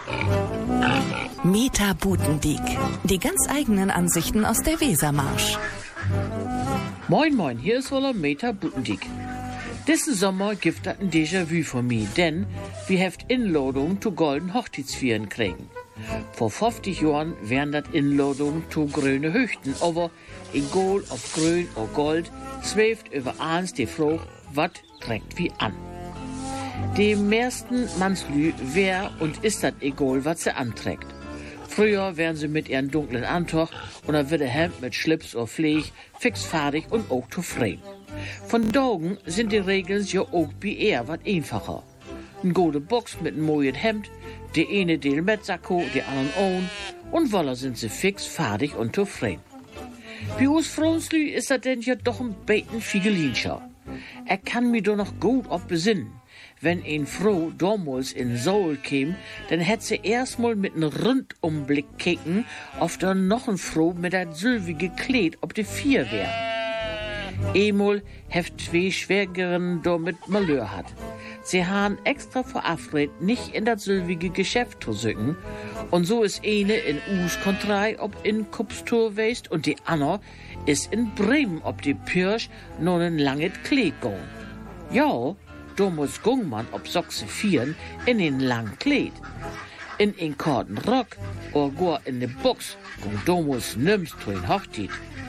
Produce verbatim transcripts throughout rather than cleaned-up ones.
Meta Butendiek. Die ganz eigenen Ansichten aus der Wesermarsch. Moin moin, hier ist wohl Meta Butendiek. Diesen Sommer gibt das ein Déjà-vu für mich, denn wir heft Inladung zu golden Hochzeitsvieren kriegen. Vor fünfzig Jahren wären das Inladungen zu grüne Höchten, aber egal ob grün oder gold, schwebt über eins die Frage, was trägt wie an. Die meisten Mannslü wär und ist das egal, was sie anträgt. Früher wären sie mit ihren dunklen Antoch oder wird der Hemd mit Schlips oder Pfleg fix fertig und auch zufrieden. Von Daugen sind die Regeln ja auch wie eher was einfacher. Ein gute Box mit einem neuen Hemd, die eine Del mit Sakko, die anderen ohne, und voila sind sie fix fertig und zufrieden. Bei uns Frauenslü ist das denn ja doch ein bisschen Figelinscher. Er kann mir doch noch gut auf besinnen. Wenn ein Frau damals in Seoul käm, dann hätt sie erstmal mit einem Rundumblick kicken, ob da noch ein Frau mit dat sylvige Kleid ob die vier wär. Emol heft zwei Schwägerinnen da mit Malheur hat. Sie han extra verabredet, nicht in das sylvige Geschäft zu sücken, und so ist eine in Us Kontrei ob in Kupstor weist und die andere ist in Bremen ob die Pirsch noch ein langes Kleid gong. Ja, da muss Gungmann ob Sochse vieren in den langen Kleid. In den korten Rock oder gar in de Box gung da muss nimmst zu den Hochzeit.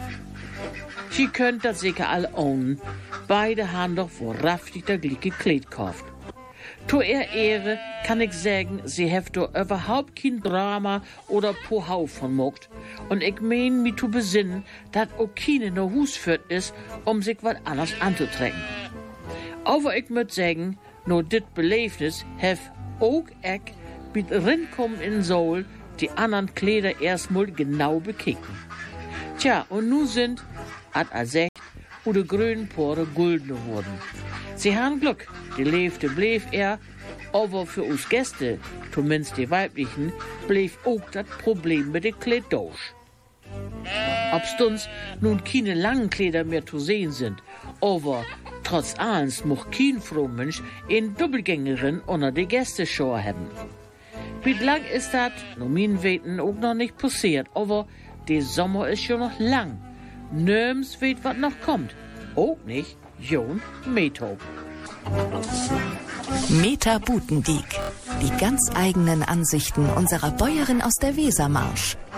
Sie könnt das sicher alle ownen. Beide haben doch wahrhaftig der gleiche Kleid gekauft. Zu ihr Ehre kann ich sagen, sie heft doch überhaupt kein Drama oder Pohau von mogt. Und ich mein, mich zu besinnen, dass auch keine no Hus führt ist, um sich was anderes anzutrecken. Aber ich müt sagen, no dit Beleefnis hef auch ich mit rinkommen in Seoul die anderen Kleider erstmal genau bekicken. Tja, und nu sind, hat er sagt, wo de grünen Pore guldene wurden. Sie haben Glück, die Leefte blieb er, aber für uns Gäste, zumindest die weiblichen, blieb auch das Problem mit den Kleid durch. Ob's uns nun keine langen Kleider mehr zu sehen sind, aber trotz allens mocht kein Frohmensch in Doppelgängerin unter die Gästeschau haben. Wie lang ist das, nur mein Weten auch noch nicht passiert, aber der Sommer ist schon noch lang. Nirgends weht, was noch kommt. Auch nicht Jon Methob. Meta Butendiek. Die ganz eigenen Ansichten unserer Bäuerin aus der Wesermarsch.